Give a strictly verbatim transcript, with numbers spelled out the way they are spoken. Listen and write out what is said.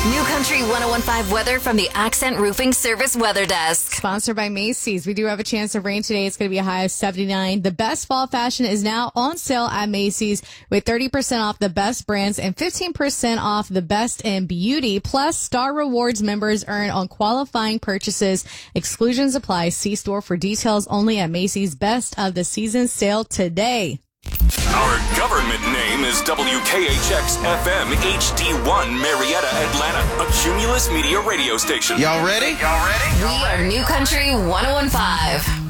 New Country one oh one point five weather from the Accent Roofing Service Weather Desk. Sponsored by Macy's. We do have a chance of rain today. It's going to be a high of seventy-nine. The best fall fashion is now on sale at Macy's with thirty percent off the best brands and fifteen percent off the best in beauty. Plus, Star Rewards members earn on qualifying purchases. Exclusions apply. See store for details only at Macy's. Best of the season sale today. Our government name is W K H X F M H D one Marietta, Atlanta, a Cumulus Media radio station. Y'all ready? Y'all ready? We are New Country one oh one point five.